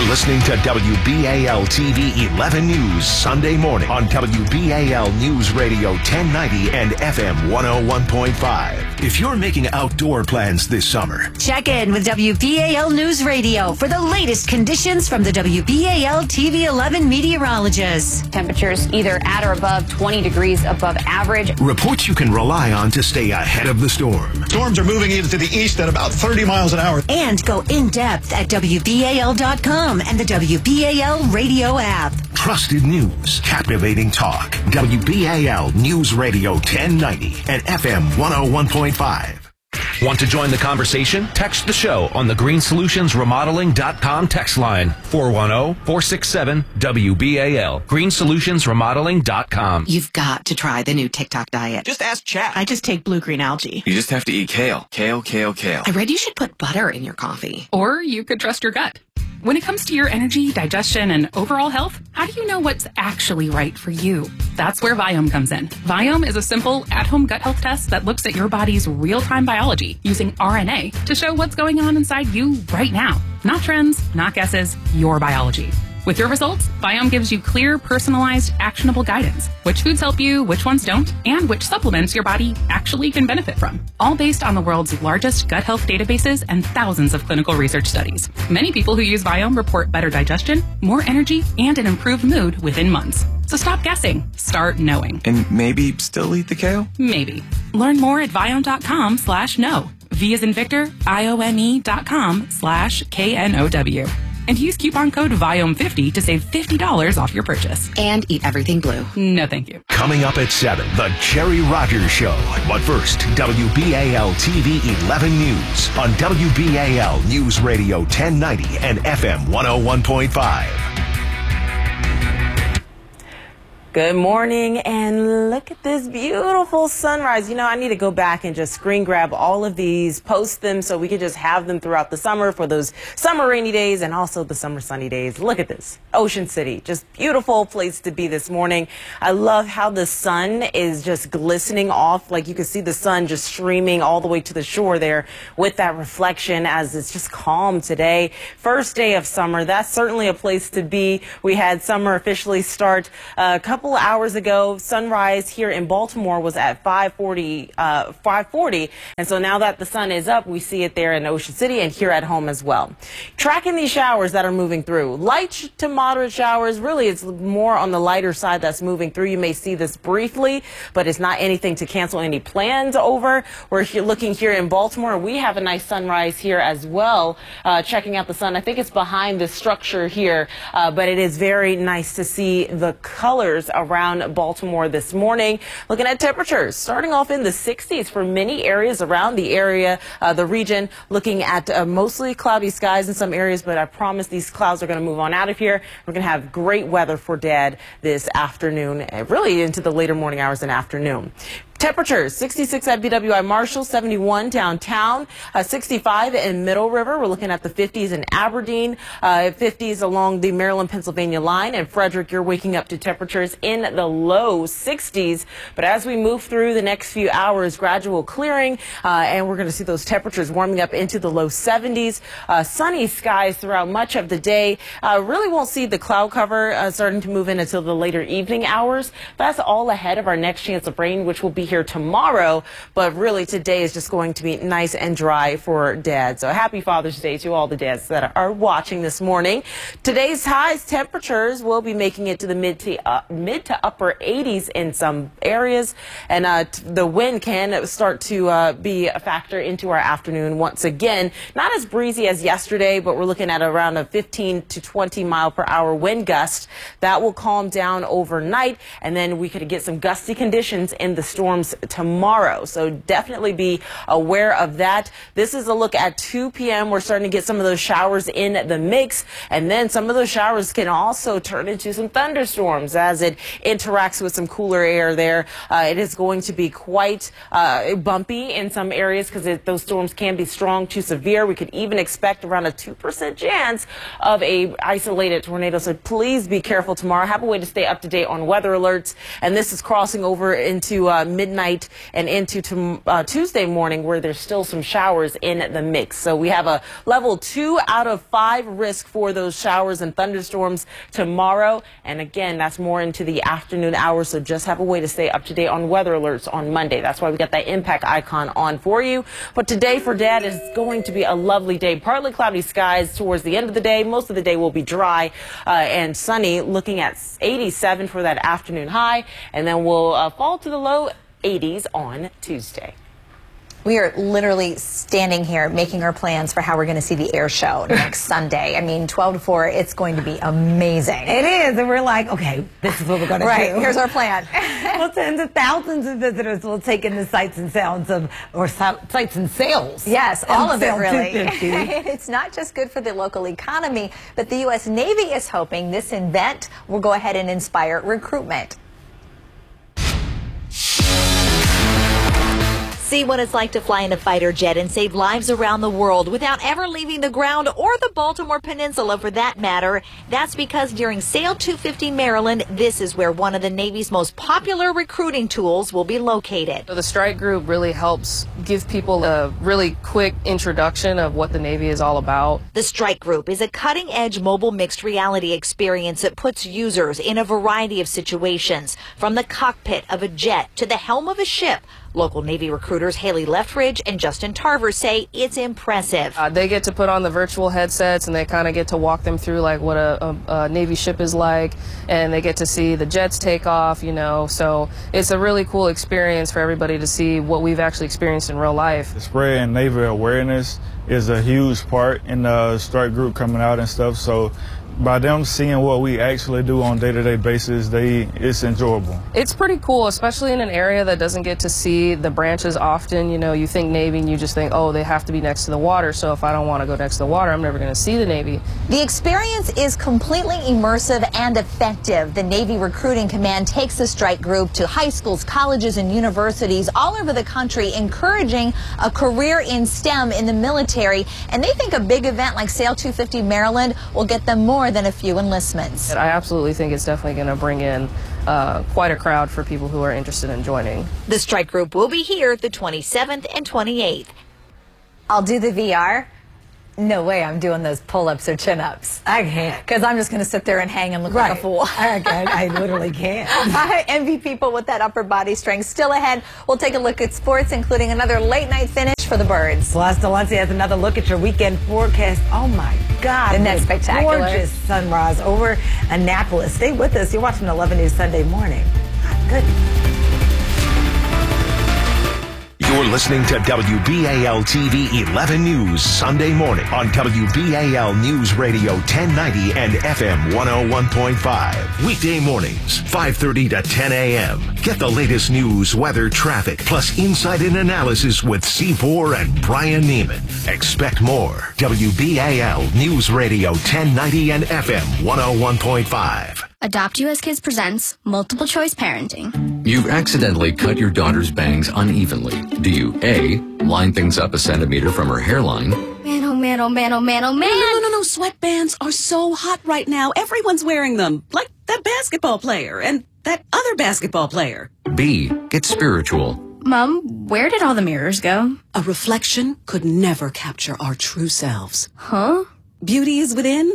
listening to WBAL TV 11 News Sunday morning on WBAL News Radio 1090 and FM 101.5. If you're making outdoor plans this summer, check in with WBAL News Radio for the latest conditions from the WBAL TV 11 meteorologists. Temperatures either at or above 20 degrees above average. Reports you can rely on to stay ahead of the storm. Storms are moving into the east at about 30 miles an hour. And go in depth at WBAL.com and the WBAL radio app. Trusted news, captivating talk. WBAL News Radio 1090 and FM 101.5. Want to join the conversation? Text the show on the greensolutionsremodeling.com text line 410-467-WBAL. greensolutionsremodeling.com. You've got to try the new TikTok diet. Just ask chat. I just take blue-green algae. You just have to eat kale. Kale, kale, kale. I read you should put butter in your coffee. Or you could trust your gut. When it comes to your energy, digestion, and overall health, how do you know what's actually right for you? That's where Viome comes in. Viome is a simple, at-home gut health test that looks at your body's real-time biology using RNA to show what's going on inside you right now. Not trends, not guesses, your biology. With your results, Viome gives you clear, personalized, actionable guidance. Which foods help you, which ones don't, and which supplements your body actually can benefit from. All based on the world's largest gut health databases and thousands of clinical research studies. Many people who use Viome report better digestion, more energy, and an improved mood within months. So stop guessing. Start knowing. And maybe still eat the kale? Maybe. Learn more at Viome.com/know. V as in Victor, IOME.com/KNOW. And use coupon code VIOME50 to save $50 off your purchase. And eat everything blue. No, thank you. Coming up at 7, The Jerry Rogers Show. But first, WBAL TV 11 News on WBAL News Radio 1090 and FM 101.5. Good morning, and look at this beautiful sunrise. You know, I need to go back and just screen grab all of these, post them so we can just have them throughout the summer for those summer rainy days and also the summer sunny days. Look at this. Ocean City, just beautiful place to be this morning. I love how the sun is just glistening off. Like you can see the sun just streaming all the way to the shore there with that reflection as it's just calm today. First day of summer. That's certainly a place to be. We had summer officially start a couple hours ago. Sunrise here in Baltimore was at 5:40, and so now that the sun is up, we see it there in Ocean City and here at home as well. Tracking these showers that are moving through, light to moderate showers. Really, it's more on the lighter side that's moving through. You may see this briefly, but it's not anything to cancel any plans over. We're looking here in Baltimore. We have a nice sunrise here as well. Checking out the sun. I think it's behind this structure here, but it is very nice to see the colors around Baltimore this morning. Looking at temperatures starting off in the 60s for many areas around the area, the region. Looking at mostly cloudy skies in some areas, but I promise these clouds are going to move on out of here. We're going to have great weather for Dad this afternoon, really into the later morning hours and afternoon. Temperatures, 66 at BWI Marshall, 71 downtown, 65 in Middle River. We're looking at the 50s in Aberdeen, 50s along the Maryland-Pennsylvania line. And Frederick, you're waking up to temperatures in the low 60s. But as we move through the next few hours, gradual clearing, and we're going to see those temperatures warming up into the low 70s. Sunny skies throughout much of the day. Really won't see the cloud cover starting to move in until the later evening hours. That's all ahead of our next chance of rain, which will be here tomorrow, but really today is just going to be nice and dry for Dad. So happy Father's Day to all the dads that are watching this morning. Today's highs temperatures will be making it to the mid to upper 80s in some areas, and the wind can start to be a factor into our afternoon once again. Not as breezy as yesterday, but we're looking at around a 15 to 20 mile per hour wind gust. That will calm down overnight, and then we could get some gusty conditions in the storm tomorrow. So definitely be aware of that. This is a look at 2 p.m. We're starting to get some of those showers in the mix, and then some of those showers can also turn into some thunderstorms as it interacts with some cooler air there. It is going to be quite bumpy in some areas because those storms can be strong to severe. We could even expect around a 2% chance of a isolated tornado. So please be careful tomorrow. Have a way to stay up to date on weather alerts. And this is crossing over into midnight midnight and into Tuesday morning, where there's still some showers in the mix. So we have a level 2 out of 5 risk for those showers and thunderstorms tomorrow. And again, that's more into the afternoon hours. So just have a way to stay up to date on weather alerts on Monday. That's why we got that impact icon on for you. But today for Dad is going to be a lovely day. Partly cloudy skies towards the end of the day. Most of the day will be dry and sunny, looking at 87 for that afternoon high. And then we'll fall to the low 80s on Tuesday. We are literally standing here making our plans for how we're going to see the air show next Sunday. I mean, 12 to 4, it's going to be amazing. It is. And we're like, okay, this is what we're going to do. Right, here's our plan. Well, tens of thousands of visitors will take in the sights and sounds of, or sights and sales. Yes, all of it, really. 250. It's not just good for the local economy, but the U.S. Navy is hoping this event will go ahead and inspire recruitment. See what it's like to fly in a fighter jet and save lives around the world without ever leaving the ground or the Baltimore Peninsula for that matter. That's because during Sail 250 Maryland, this is where one of the Navy's most popular recruiting tools will be located. So the Strike Group really helps give people a really quick introduction of what the Navy is all about. The Strike Group is a cutting-edge mobile mixed reality experience that puts users in a variety of situations, from the cockpit of a jet to the helm of a ship. Local Navy recruiters Haley Leftridge and Justin Tarver say it's impressive. They get to put on the virtual headsets and they kind of get to walk them through like what a Navy ship is like, and they get to see the jets take off, you know, so it's a really cool experience for everybody to see what we've actually experienced in real life. Spreading Navy awareness is a huge part in the Strike Group coming out and stuff, so by them seeing what we actually do on a day-to-day basis, it's enjoyable. It's pretty cool, especially in an area that doesn't get to see the branches often. You know, you think Navy and you just think, oh, they have to be next to the water, so if I don't want to go next to the water, I'm never going to see the Navy. The experience is completely immersive and effective. The Navy Recruiting Command takes the Strike Group to high schools, colleges, and universities all over the country, encouraging a career in STEM in the military. And they think a big event like Sail 250 Maryland will get them more than a few enlistments. I absolutely think it's definitely going to bring in quite a crowd for people who are interested in joining. The Strike Group will be here the 27th and 28th. I'll do the VR. No way I'm doing those pull-ups or chin-ups. I can't. Because I'm just going to sit there and hang and look like a fool. I literally can't. I envy people with that upper body strength. Still ahead, we'll take a look at sports, including another late-night finish for the Birds. Plus, Delancey has another look at your weekend forecast. Oh, my God. Isn't that spectacular? Gorgeous sunrise over Annapolis. Stay with us. You're watching 11 News Sunday Morning. Good. You're listening to WBAL TV 11 News Sunday morning on WBAL News Radio 1090 and FM 101.5. Weekday mornings, 5:30 to 10 a.m. Get the latest news, weather, traffic, plus insight and analysis with C4 and Brian Neiman. Expect more. WBAL News Radio 1090 and FM 101.5. Adopt US Kids presents Multiple Choice Parenting. You've accidentally cut your daughter's bangs unevenly. Do you A, line things up a centimeter from her hairline? Man, oh man, oh man, oh man, oh man. No. Sweatbands are so hot right now. Everyone's wearing them. Like that basketball player and that other basketball player. B, get spiritual. Mom, where did all the mirrors go? A reflection could never capture our true selves. Huh? Beauty is within.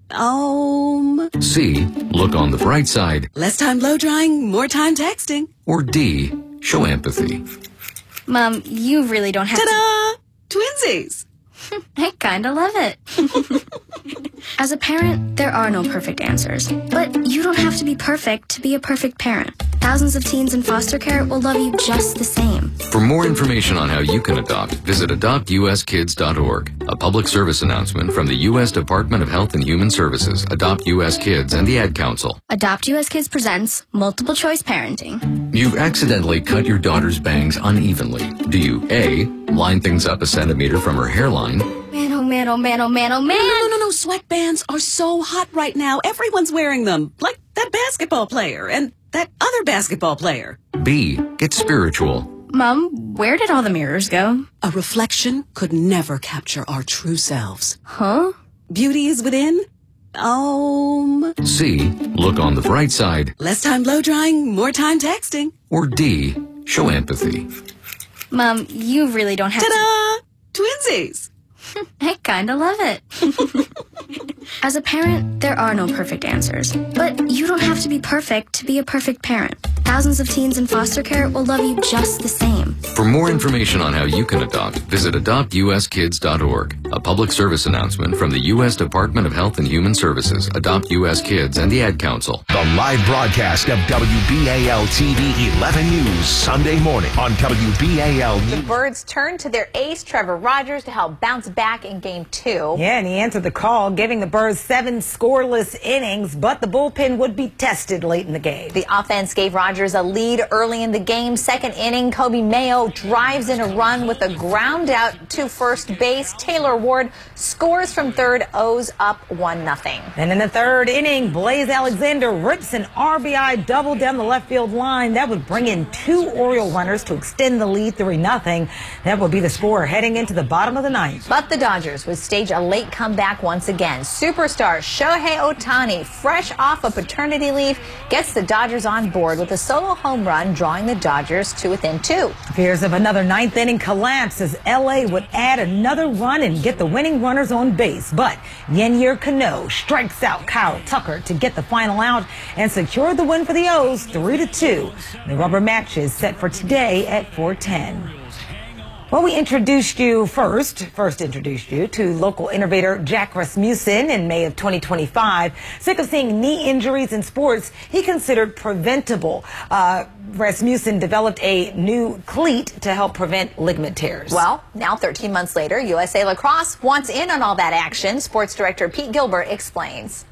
C, look on the bright side. Less time blow drying, more time texting. Or D, show empathy. Mom, you really don't have Ta-da! Twinsies! I kinda love it. As a parent, there are no perfect answers. But you don't have to be perfect to be a perfect parent. Thousands of teens in foster care will love you just the same. For more information on how you can adopt, visit adoptuskids.org. A public service announcement from the U.S. Department of Health and Human Services, Adopt U.S. Kids, and the Ad Council. Adopt US Kids presents Multiple Choice Parenting. You've accidentally cut your daughter's bangs unevenly. Do you A, line things up a centimeter from her hairline? Man, oh man, oh man, oh man, oh man. No. Sweatbands are so hot right now. Everyone's wearing them. Like that basketball player and that other basketball player. B, get spiritual. Mom, where did all the mirrors go? A reflection could never capture our true selves. Huh? Beauty is within. C, look on the bright side. Less time blow drying, more time texting. Or D, Show empathy. Mom, you really don't have Ta-da! Twinsies! I kinda love it. As a parent, there are no perfect answers. But you don't have to be perfect to be a perfect parent. Thousands of teens in foster care will love you just the same. For more information on how you can adopt, visit adoptuskids.org. A public service announcement from the U.S. Department of Health and Human Services, Adopt U.S. Kids, and the Ad Council. The live broadcast of WBAL TV 11 News Sunday morning on WBAL News. The Birds turned to their ace, Trevor Rogers, to help bounce back in Game 2. Yeah, and he answered the call, giving the Birds 7 scoreless innings, but the bullpen would be tested late in the game. The offense gave Rogers a lead early in the game. Second inning, Kobe Mayo drives in a run with a ground out to first base. Taylor Ward scores from third, O's up 1-0. And in the third inning, Blaze Alexander rips an RBI double down the left field line. That would bring in 2 Oriole runners to extend the lead 3-0. That would be the score heading into the bottom of the ninth. But the Dodgers would stage a late comeback once again. Superstar Shohei Ohtani, fresh off a paternity leave, gets the Dodgers on board with a solo home run, drawing the Dodgers to within 2. Fears of another ninth inning collapse as L.A. would add another run and get the winning runners on base. But Yennier Cano strikes out Kyle Tucker to get the final out and secure the win for the O's 3-2. The rubber match is set for today at 4:10. Well, we first introduced you to local innovator Jack Rasmussen in May of 2025. Sick of seeing knee injuries in sports he considered preventable, Rasmussen developed a new cleat to help prevent ligament tears. Well, now 13 months later, USA Lacrosse wants in on all that action. Sports director Pete Gilbert explains.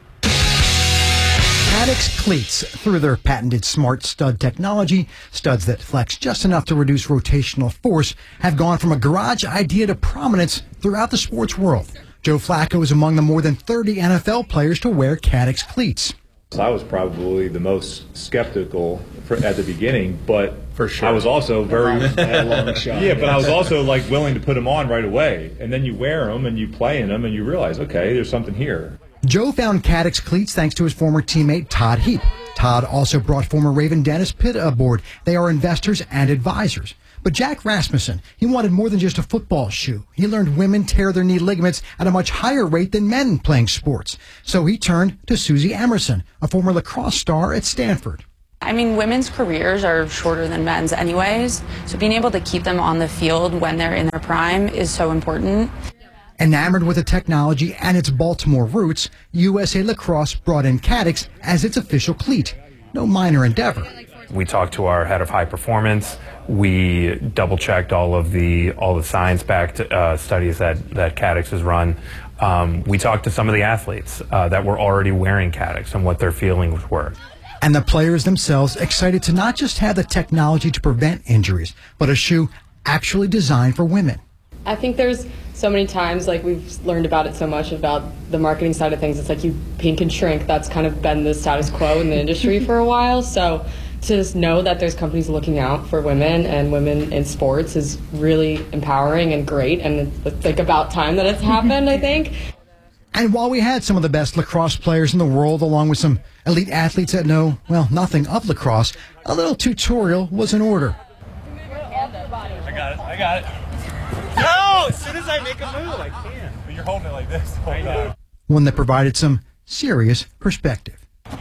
Cadix cleats, through their patented smart stud technology, studs that flex just enough to reduce rotational force, have gone from a garage idea to prominence throughout the sports world. Joe Flacco is among the more than 30 NFL players to wear Cadix cleats. I was probably the most skeptical at the beginning, but for sure I was also very but I was also like willing to put them on right away. And then you wear them and you play in them and you realize, okay, there's something here. Joe found Cadix cleats thanks to his former teammate Todd Heap. Todd also brought former Raven Dennis Pitt aboard. They are investors and advisors. But Jack Rasmussen, he wanted more than just a football shoe. He learned women tear their knee ligaments at a much higher rate than men playing sports. So he turned to Susie Emerson, a former lacrosse star at Stanford. I mean, women's careers are shorter than men's anyways, so being able to keep them on the field when they're in their prime is so important. Enamored with the technology and its Baltimore roots, USA Lacrosse brought in Cadix as its official cleat. No minor endeavor. We talked to our head of high performance. We double-checked all the science-backed studies that Cadix has run. We talked to some of the athletes that were already wearing Cadix and what their feelings were. And the players themselves excited to not just have the technology to prevent injuries, but a shoe actually designed for women. I think there's so many times, like we've learned about it so much about the marketing side of things. It's like you pink and shrink. That's kind of been the status quo in the industry for a while. So to just know that there's companies looking out for women and women in sports is really empowering and great. And it's like about time that it's happened, I think. And while we had some of the best lacrosse players in the world, along with some elite athletes that know, well, nothing of lacrosse, a little tutorial was in order. I got it. No! As soon as I make a move, I can't. But you're holding it like this. I know. One that provided some serious perspective. Come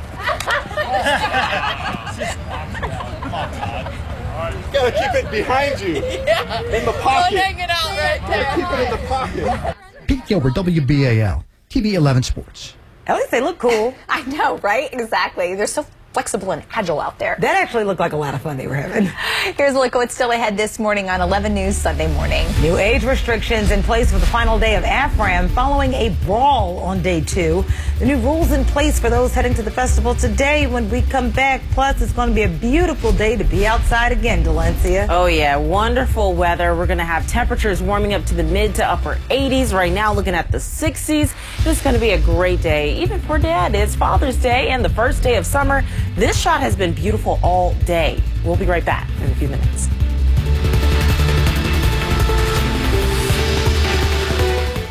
on, Todd. You gotta keep it behind you. Yeah. In the pocket. Don't hang it out right there. Keep it in the pocket. Pete Gilbert, WBAL, TV 11 Sports. At least they look cool. I know, right? Exactly. They're so flexible and agile out there. That actually looked like a lot of fun they were having. Here's a look at what's still ahead this morning on 11 News Sunday morning. New age restrictions in place for the final day of AFRAM following a brawl on day 2. The new rules in place for those heading to the festival today when we come back. Plus, it's going to be a beautiful day to be outside again, Delencia. Oh, yeah. Wonderful weather. We're going to have temperatures warming up to the mid to upper 80s. Right now, looking at the 60s. It's going to be a great day. Even for Dad, it's Father's Day and the first day of summer. This shot has been beautiful all day. We'll be right back in a few minutes. You're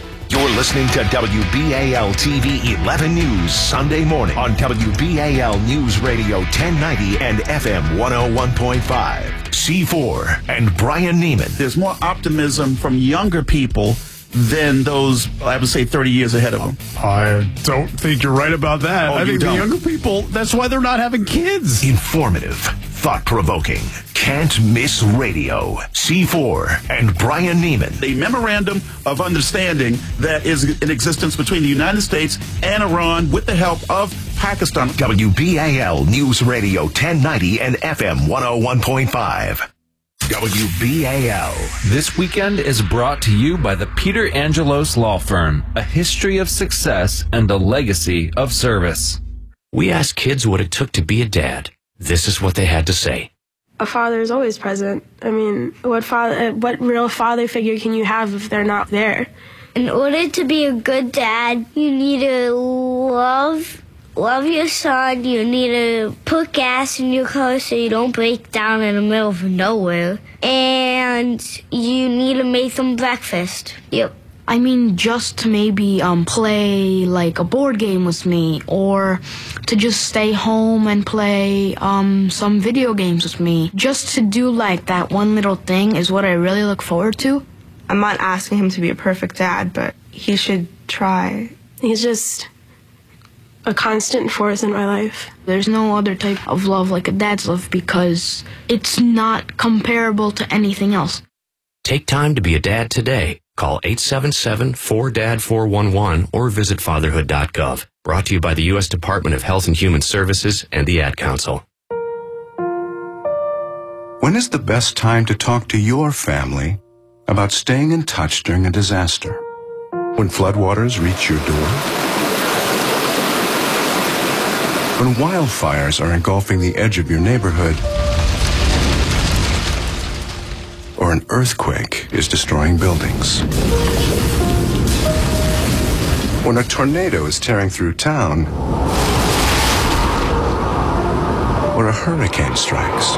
You're listening to WBAL TV 11 News Sunday morning on WBAL News Radio 1090 and FM 101.5. C4 and Brian Neiman. There's more optimism from younger people than those, I would say, 30 years ahead of them. I don't think you're right about that. I think the younger people, that's why they're not having kids. Informative, thought-provoking, can't miss radio. C4 and Brian Neiman. The memorandum of understanding that is in existence between the United States and Iran with the help of Pakistan. WBAL News Radio 1090 and FM 101.5. WBAL. This weekend is brought to you by the Peter Angelos Law Firm, a history of success and a legacy of service. We asked kids what it took to be a dad. This is what they had to say. A father is always present. I mean, what real father figure can you have if they're not there? In order to be a good dad, you need to love your son. You need to put gas in your car so you don't break down in the middle of nowhere. And you need to make them breakfast. Yep. I mean, just to maybe play like a board game with me, or to just stay home and play some video games with me. Just to do like that one little thing is what I really look forward to. I'm not asking him to be a perfect dad, but he should try. He's just a constant force in my life. There's no other type of love like a dad's love because it's not comparable to anything else. Take time to be a dad today. Call 877-4DAD-411 or visit fatherhood.gov. Brought to you by the U.S. Department of Health and Human Services and the Ad Council. When is the best time to talk to your family about staying in touch during a disaster? When floodwaters reach your door? When wildfires are engulfing the edge of your neighborhood? Or an earthquake is destroying buildings? When a tornado is tearing through town? Or a hurricane strikes?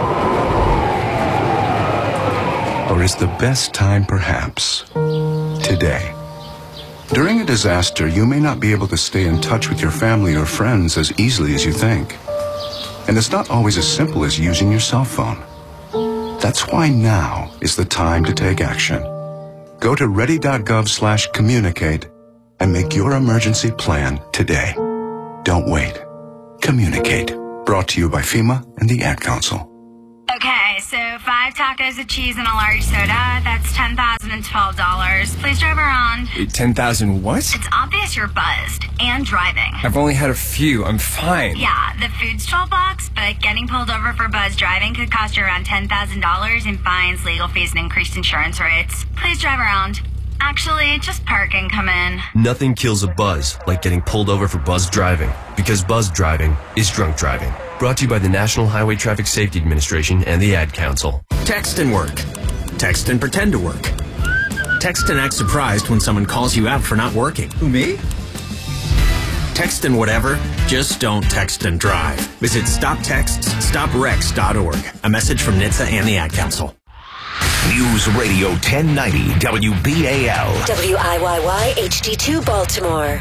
Or is the best time perhaps today? During a disaster, you may not be able to stay in touch with your family or friends as easily as you think. And it's not always as simple as using your cell phone. That's why now is the time to take action. Go to ready.gov/communicate and make your emergency plan today. Don't wait. Communicate. Brought to you by FEMA and the Ad Council. Okay, so 5 tacos of cheese and a large soda, that's $10,012. Please drive around. Wait, 10,000 what? It's obvious you're buzzed and driving. I've only had a few. I'm fine. Yeah, the food's $12, but getting pulled over for buzz driving could cost you around $10,000 in fines, legal fees, and increased insurance rates. Please drive around. Actually, just park and come in. Nothing kills a buzz like getting pulled over for buzz driving, because buzz driving is drunk driving. Brought to you by the National Highway Traffic Safety Administration and the Ad Council. Text and work. Text and pretend to work. Text and act surprised when someone calls you out for not working. Who, me? Text and whatever, just don't text and drive. Visit StopTextsStopWrecks.org. A message from NHTSA and the Ad Council. News Radio 1090 WBAL. WIYY HD2 Baltimore.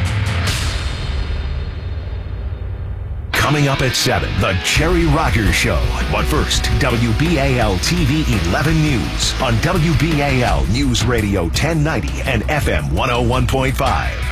Coming up at 7, The Jerry Rogers Show. But first, WBAL TV 11 News on WBAL News Radio 1090 and FM 101.5.